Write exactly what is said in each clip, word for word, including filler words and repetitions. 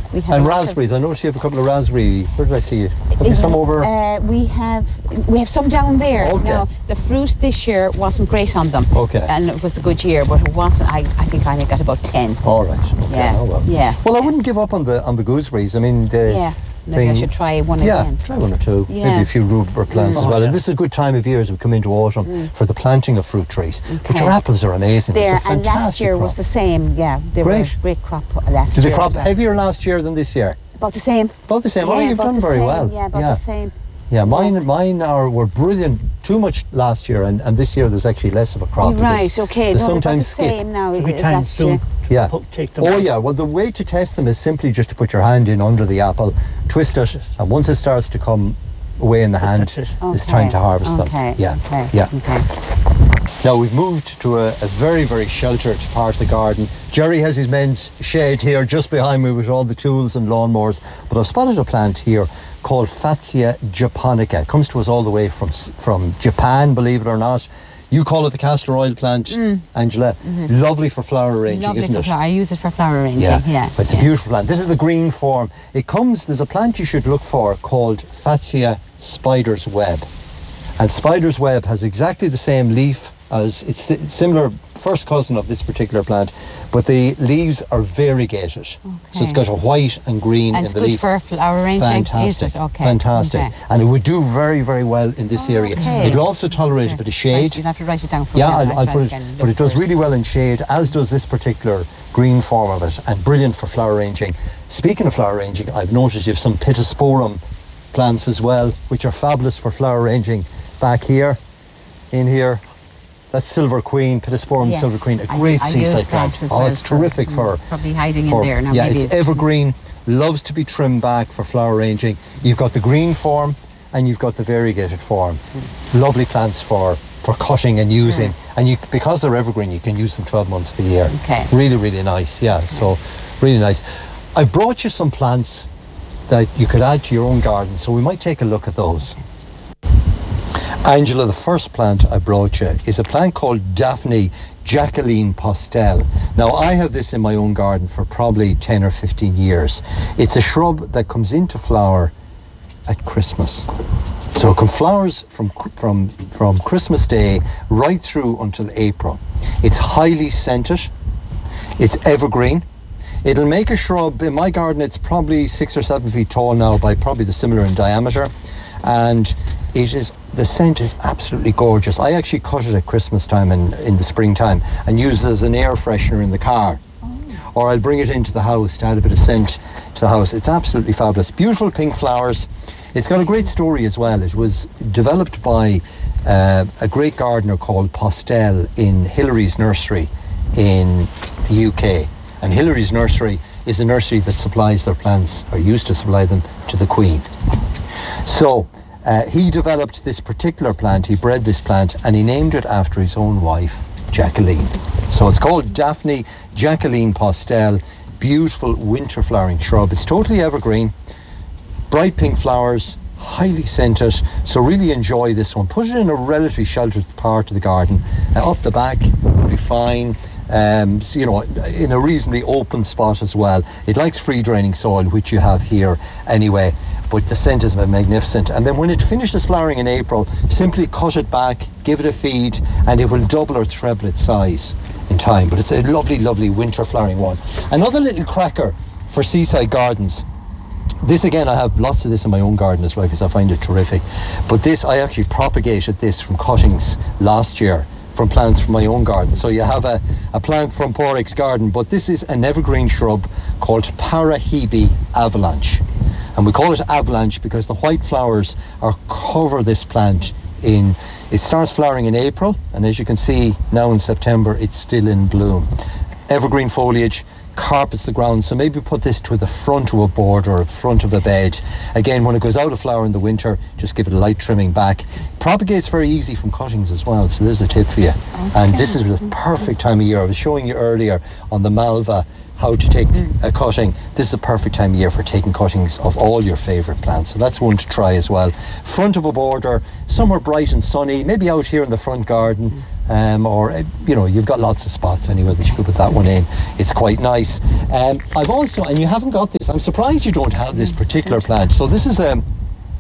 We have and lots of- raspberries. I noticed you have a couple of raspberry. Where did I see it? Have you some over? Uh, we have we have some down there. Okay. Now the fruit this year wasn't great on them. Okay. And it was a good year, but it wasn't. I, I think I only got about ten. All right. Okay. Yeah. Oh, well. Yeah. Well, I wouldn't give up on the on the gooseberries. I mean, the Yeah. Maybe thing, I should try one yeah, again. try one or two. Yeah. Maybe a few rhubarb plants Mm. as well. Oh, yeah. And this is a good time of year as we come into autumn for the planting of fruit trees. But Okay. your apples are amazing. There it's a and fantastic last year crop. was the same. Yeah, they Great. were a great crop last Did year. the crop as well. heavier last year than this year? About the same. About the same. Yeah, Oh, you've about done the very same. well. Yeah, about yeah. the same. Yeah, mine mine are were brilliant. Too much last year, and, and this year there's actually less of a crop. Right. because Okay. They no, sometimes about the skip. same now. To be as time last soon year. to Yeah. put, take them Oh out. yeah, well the way to test them is simply just to put your hand in under the apple, twist it, and once it starts to come away in the hand, That's it. it's Okay, time to harvest okay, them. Yeah, okay, yeah. okay. Now we've moved to a, a very, very sheltered part of the garden. Jerry has his men's shed here just behind me with all the tools and lawnmowers, but I've spotted a plant here called Fatsia japonica. It comes to us all the way from s- from Japan, believe it or not. You call it the castor oil plant, Angela. Lovely for flower arranging, Lovely isn't for it? flower. I use it for flower arranging. Yeah, Yeah. it's yeah. a beautiful plant. This is the green form. It comes, there's a plant you should look for called Fatsia spider's web. And spider's web has exactly the same leaf as, it's si- similar, first cousin of this particular plant, but the leaves are variegated. So it's Okay. got a white and green And in it's the good leaf. for flower arranging. Fantastic, Is it? Okay. fantastic. Okay. And it would do very, very well in this area. okay. It'll also tolerate a bit of shade. Right, you'll have to write it down for Yeah, me. I'll, I'll put it, but it does really well in shade, as does this particular green form of it, and brilliant for flower arranging. Speaking of flower arranging, I've noticed you have some Pittosporum plants as well, which are fabulous for flower arranging. Back here, in here, that's Silver Queen, Pittosporum Yes, Silver Queen, a I- great I use seaside that plant. as Oh, well it's for- terrific mm, for. it's probably hiding for- in there now. Yeah, maybe it's evergreen, loves to be trimmed back for flower arranging. You've got the green form and you've got the variegated form. Lovely plants for, for cutting and using. And you, because they're evergreen, you can use them twelve months of the year. Okay. Really, really nice. Yeah, so really nice. I brought you some plants that you could add to your own garden, so we might take a look at those. Angela, the first plant I brought you is a plant called Daphne Jacqueline Postel. Now, I have this in my own garden for probably ten or fifteen years. It's a shrub that comes into flower at Christmas. So it can flowers from, from, from Christmas Day right through until April. It's highly scented. It's evergreen. It'll make a shrub, in my garden it's probably six or seven feet tall now, by probably the similar in diameter. And it is, the scent is absolutely gorgeous. I actually cut it at Christmas time and in the springtime and use it as an air freshener in the car. Oh. Or I'll bring it into the house to add a bit of scent to the house. It's absolutely fabulous. Beautiful pink flowers. It's got a great story as well. It was developed by uh, a great gardener called Postel in Hillary's Nursery in the U K. And Hillary's Nursery is a nursery that supplies their plants, or used to supply them, to the Queen. So uh, he developed this particular plant, he bred this plant, and he named it after his own wife, Jacqueline. So it's called Daphne Jacqueline Postel, beautiful winter flowering shrub. It's totally evergreen, bright pink flowers, highly scented, so really enjoy this one. Put it in a relatively sheltered part of the garden. Uh, up the back will be fine. Um, so, you know, in a reasonably open spot as well. It likes free draining soil, which you have here anyway, but the scent is magnificent. And then when it finishes flowering in April, simply cut it back, give it a feed, and it will double or treble its size in time. But it's a lovely, lovely winter flowering one. Another little cracker for seaside gardens. This again, I have lots of this in my own garden as well because I find it terrific. But this, I actually propagated this from cuttings last year, from plants from my own garden. So you have a, a plant from Porrick's garden, but this is an evergreen shrub called Parahebe avalanche. And we call it avalanche because the white flowers are cover this plant in, it starts flowering in April, and as you can see now in September, it's still in bloom. Evergreen foliage, carpets the ground, so maybe put this to the front of a border or the front of a bed. Again, when it goes out of flower in the winter, just give it a light trimming back. Propagates very easy from cuttings as well, so there's a tip for you. Okay. And this is the perfect time of year. I was showing you earlier on the Malva how to take a cutting, this is a perfect time of year for taking cuttings of all your favourite plants. So that's one to try as well. Front of a border, somewhere bright and sunny, maybe out here in the front garden, um, or, uh, you know, you've got lots of spots anyway that you could put that one in. It's quite nice. Um, I've also, and you haven't got this, I'm surprised you don't have this particular plant. So this is a,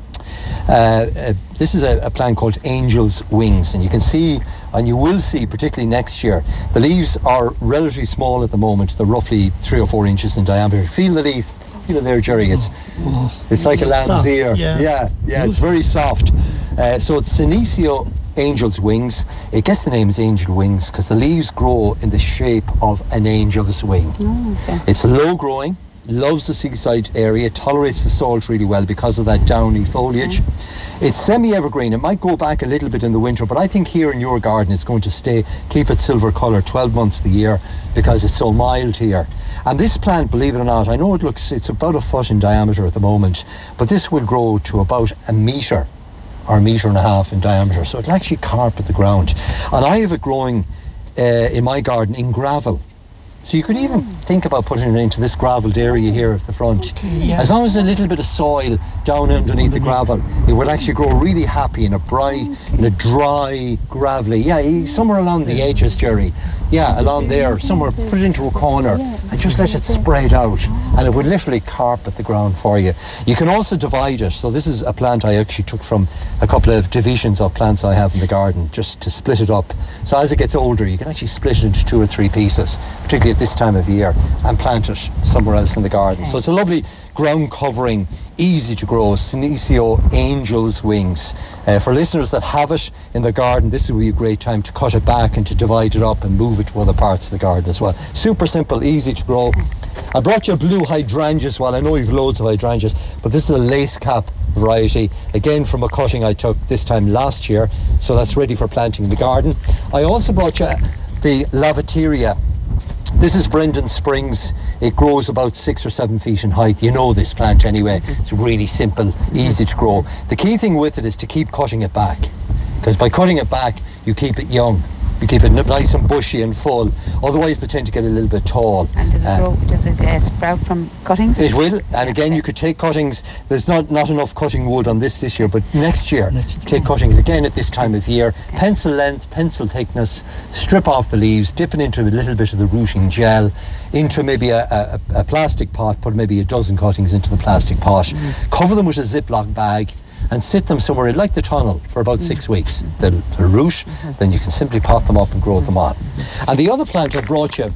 uh, uh, this is a, a plant called Angel's Wings, and you can see, and you will see, particularly next year, the leaves are relatively small at the moment. They're roughly three or four inches in diameter. Feel the leaf. Feel it there, Jerry. It's it's like a lamb's Soft, ear. yeah. yeah, yeah. It's very soft. Uh, so it's Senecio Angel's Wings. It gets the name as Angel Wings because the leaves grow in the shape of an angel's wing. Oh, okay. It's low growing. Loves the seaside area, tolerates the salt really well because of that downy foliage. Okay. It's semi-evergreen. It might go back a little bit in the winter, but I think here in your garden it's going to stay, keep its silver colour twelve months of the year because it's so mild here. And this plant, believe it or not, I know it looks, it's about a foot in diameter at the moment, but this will grow to about a metre or a metre and a half in diameter. So it'll actually carpet the ground. And I have it growing uh, in my garden in gravel. So you could even think about putting it into this gravelled area here at the front. Okay, yeah. As long as there's a little bit of soil down underneath the gravel, it will actually grow really happy in a bright, in a dry, gravelly, yeah, somewhere along the edges, Jerry. Yeah, along there, somewhere, put it into a corner and just let it spread out, and it would literally carpet the ground for you. You can also divide it. So this is a plant I actually took from a couple of divisions of plants I have in the garden, just to split it up. So as it gets older, you can actually split it into two or three pieces, particularly at this time of the year, and plant it somewhere else in the garden. Okay. So it's a lovely ground covering, easy to grow, Senecio Angel's Wings. Uh, for listeners that have it in the garden, this would be a great time to cut it back and to divide it up and move it to other parts of the garden as well. Super simple, easy to grow. I brought you a blue hydrangea as well. I know you've loads of hydrangeas, but this is a lace cap variety, again from a cutting I took this time last year, so that's ready for planting in the garden. I also brought you the Lavateria. This is Brendan Springs. It grows about six or seven feet in height. You know this plant anyway. It's really simple, easy to grow. The key thing with it is to keep cutting it back, because by cutting it back, you keep it young. You keep it nice and bushy and full. Otherwise, they tend to get a little bit tall. And does it, Uh, grow, does it uh, sprout from cuttings? It will, and again, you could take cuttings. There's not, not enough cutting wood on this this year, but next year, Next take cuttings again at this time of year. Pencil length, pencil thickness, strip off the leaves, dip it into a little bit of the rooting gel, into maybe a, a, a plastic pot, put maybe a dozen cuttings into the plastic pot, mm. cover them with a Ziploc bag, and sit them somewhere like the tunnel for about six weeks. They'll, they'll root, mm-hmm. then you can simply pot them up and grow them on. And the other plant I brought you,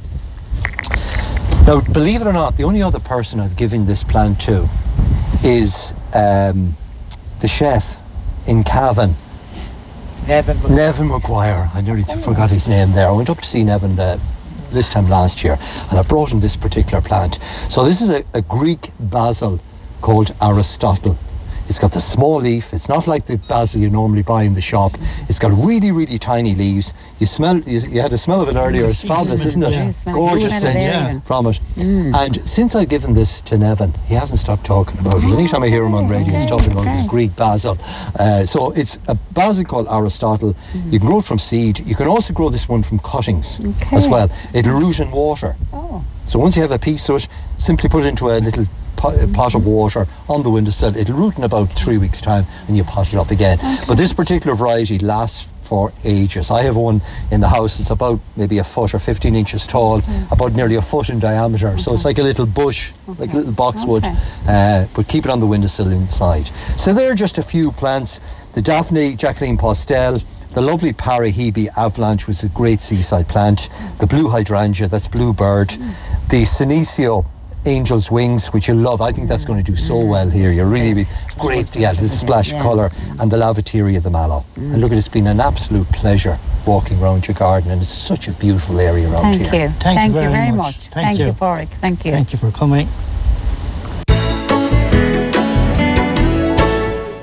now believe it or not, the only other person I've given this plant to is um, the chef in Cavan, Nevin. Nevin Maguire. I nearly oh. forgot his name there. I went up to see Nevin uh, this time last year, and I brought him this particular plant. So this is a, a Greek basil called Aristotle. It's got the small leaf. It's not like the basil you normally buy in the shop. It's got really, really tiny leaves. You smell. You, you had the smell of it earlier. It's fabulous, isn't it? Yeah. Gorgeous scent yeah. from it. Mm. And since I've given this to Nevin, he hasn't stopped talking about it. Anytime I hear him on radio, he's talking about his Greek basil. Uh, so it's a basil called Aristotle. Mm. You can grow it from seed. You can also grow this one from cuttings okay. as well. It'll root in water. Oh. So once you have a piece of it, simply put it into a little pot of water on the windowsill. It'll root in about three weeks' time, and you pot it up again. But this particular variety lasts for ages. I have one in the house. It's about maybe a foot or fifteen inches tall, mm. about nearly a foot in diameter. Okay. So it's like a little bush, okay. like a little boxwood, okay. uh, but keep it on the windowsill inside. So there are just a few plants. The Daphne Jacqueline Postel, the lovely Parahebe Avalanche, which is a great seaside plant, the blue hydrangea, that's bluebird, mm. the Senecio Angel's Wings, which you love. I think that's going to do so well here. You're really great, yeah, little splash of colour, and the Lavateria, the mallow. Mm. And look, it's been an absolute pleasure walking around your garden, and it's such a beautiful area around Thank here. You. Thank, Thank you very, you very much. much. Thank, Thank you, you, Pádraig. Thank you. Thank you for coming.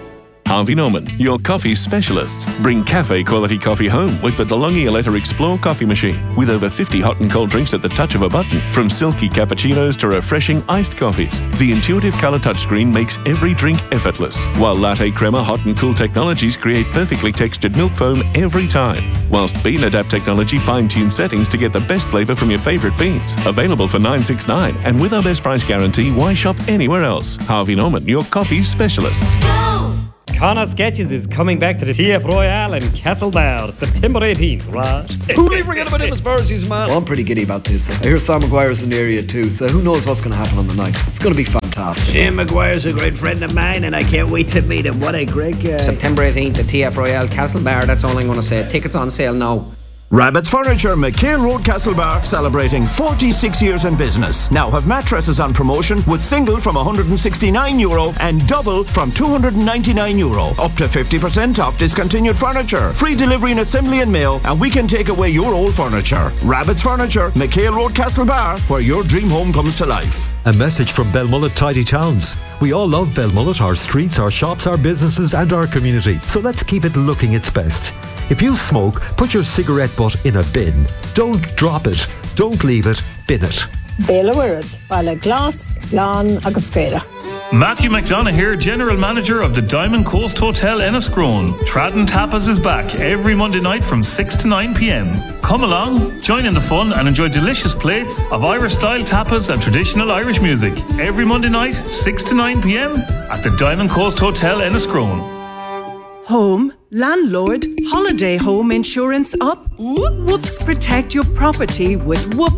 Harvey Norman, your coffee specialists. Bring cafe quality coffee home with the DeLonghi Aletta Explore coffee machine. With over fifty hot and cold drinks at the touch of a button, from silky cappuccinos to refreshing iced coffees. The intuitive colour touchscreen makes every drink effortless, while latte crema hot and cool technologies create perfectly textured milk foam every time. Whilst Bean Adapt technology fine-tunes settings to get the best flavour from your favourite beans. Available for nine sixty-nine, and with our best price guarantee, why shop anywhere else? Harvey Norman, your coffee specialists. Connor Sketches is coming back to the T F Royale in Castlebar, September eighteenth, right? Who do you forget about them Spursies, man? Well, I'm pretty giddy about this. I hear Sam Maguire's in the area too, so who knows what's going to happen on the night. It's going to be fantastic. Sam Maguire's a great friend of mine, and I can't wait to meet him. What a great guy. September eighteenth at T F Royale, Castlebar, that's all I'm going to say. Tickets on sale now. Rabbit's Furniture, McHale Road, Castlebar, celebrating forty-six years in business. Now have mattresses on promotion with single from one hundred sixty-nine euro and double from two hundred ninety-nine euro. Up to fifty percent off discontinued furniture. Free delivery and assembly and mail, and we can take away your old furniture. Rabbit's Furniture, McHale Road, Castlebar, where your dream home comes to life. A message from Belmullet Tidy Towns. We all love Belmullet, our streets, our shops, our businesses and our community. So let's keep it looking its best. If you smoke, put your cigarette butt in a bin. Don't drop it. Don't leave it. Bin it. Béla Wirad, Bala Glass, Lan agus Spéla. Matthew McDonough here, General Manager of the Diamond Coast Hotel Enniscrone. Tradden Tapas is back every Monday night from six to nine p.m. Come along, join in the fun and enjoy delicious plates of Irish-style tapas and traditional Irish music. Every Monday night, six to nine p.m. at the Diamond Coast Hotel Enniscrone. Home, landlord, holiday home insurance up? Whoops, protect your property with Whoops